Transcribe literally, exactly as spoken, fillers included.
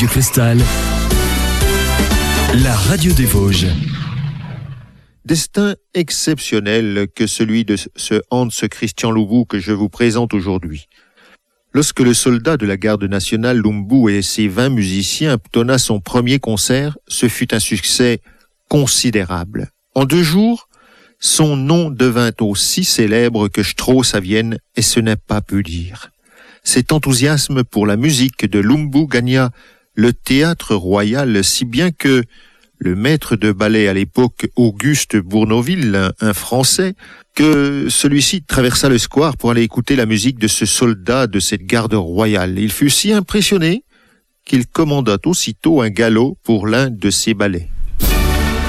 Radio Cristal, la radio des Vosges. Destin exceptionnel que celui de ce Hans Christian Louvoux que je vous présente aujourd'hui. Lorsque le soldat de la garde nationale Lumbu et ses vingt musiciens donna son premier concert, ce fut un succès considérable. En deux jours, son nom devint aussi célèbre que Strauss à Vienne, et ce n'est pas peu dire. Cet enthousiasme pour la musique de Lumbu gagna le théâtre royal, si bien que le maître de ballet à l'époque, Auguste Bournonville, un Français, que celui-ci traversa le square pour aller écouter la musique de ce soldat de cette garde royale. Il fut si impressionné qu'il commanda aussitôt un galop pour l'un de ses ballets.